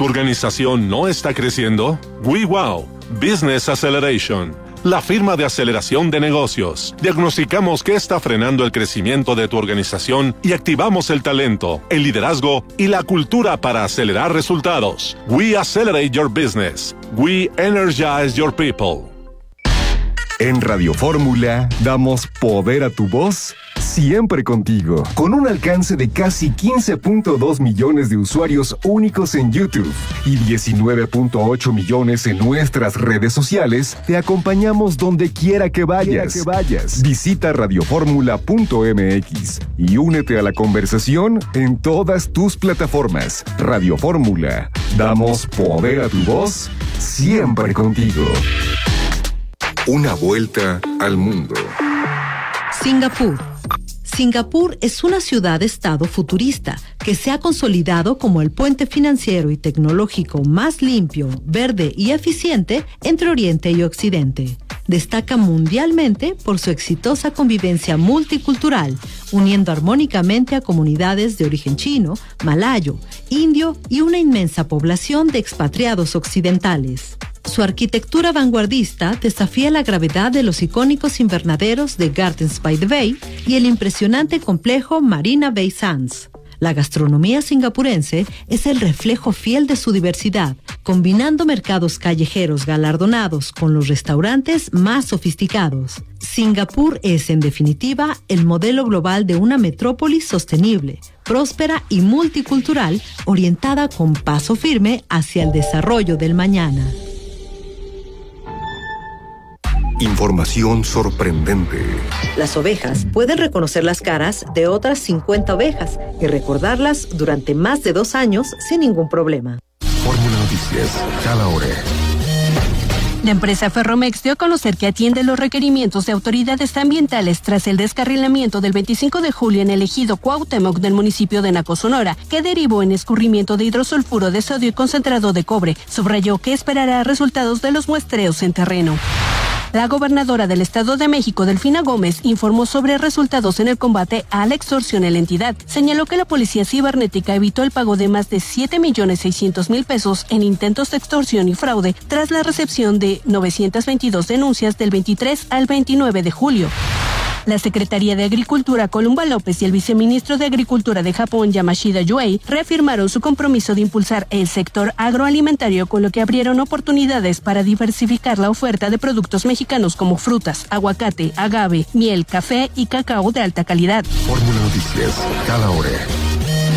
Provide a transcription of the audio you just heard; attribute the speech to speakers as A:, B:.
A: ¿Tu organización no está creciendo? WeWow Business Acceleration, la firma de aceleración de negocios. Diagnosticamos qué está frenando el crecimiento de tu organización y activamos el talento, el liderazgo y la cultura para acelerar resultados. We accelerate your business. We energize your people.
B: En Radio Fórmula damos poder a tu voz siempre contigo. Con un alcance de casi 15.2 millones de usuarios únicos en YouTube y 19.8 millones en nuestras redes sociales, te acompañamos donde quiera que vayas. Visita radioformula.mx y únete a la conversación en todas tus plataformas. Radio Fórmula, damos poder a tu voz siempre contigo. Una vuelta al mundo.
C: Singapur. Singapur es una ciudad-estado futurista que se ha consolidado como el puente financiero y tecnológico más limpio, verde y eficiente entre Oriente y Occidente. Destaca mundialmente por su exitosa convivencia multicultural, uniendo armónicamente a comunidades de origen chino, malayo, indio y una inmensa población de expatriados occidentales. Su arquitectura vanguardista desafía la gravedad de los icónicos invernaderos de Gardens by the Bay y el impresionante complejo Marina Bay Sands. La gastronomía singapurense es el reflejo fiel de su diversidad, combinando mercados callejeros galardonados con los restaurantes más sofisticados. Singapur es, en definitiva, el modelo global de una metrópolis sostenible, próspera y multicultural, orientada con paso firme hacia el desarrollo del mañana.
B: Información sorprendente.
C: Las ovejas pueden reconocer las caras de otras 50 ovejas y recordarlas durante más de 2 años sin ningún problema.
B: Fórmula Noticias, cada hora.
D: La empresa Ferromex dio a conocer que atiende los requerimientos de autoridades ambientales tras el descarrilamiento del 25 de julio en el ejido Cuauhtémoc del municipio de Naco, Sonora, que derivó en escurrimiento de hidrosulfuro de sodio y concentrado de cobre. Subrayó que esperará resultados de los muestreos en terreno. La gobernadora del Estado de México, Delfina Gómez, informó sobre resultados en el combate a la extorsión en la entidad. Señaló que la policía cibernética evitó el pago de más de 7.600.000 pesos en intentos de extorsión y fraude tras la recepción de 922 denuncias del 23 al 29 de julio. La Secretaría de Agricultura, Columba López, y el viceministro de Agricultura de Japón, Yamashita Yuei, reafirmaron su compromiso de impulsar el sector agroalimentario, con lo que abrieron oportunidades para diversificar la oferta de productos mexicanos como frutas, aguacate, agave, miel, café y cacao de alta calidad.
B: Fórmula Noticias, cada hora.